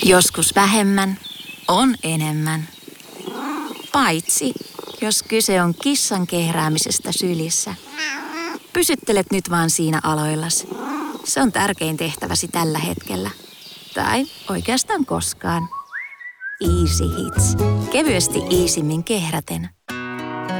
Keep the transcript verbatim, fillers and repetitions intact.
Joskus vähemmän on enemmän. Paitsi, jos kyse on kissan kehräämisestä sylissä. Pysyttelet nyt vaan siinä aloillas. Se on tärkein tehtäväsi tällä hetkellä. Tai oikeastaan koskaan. Easy Hits. Kevyesti iisimmin kehräten.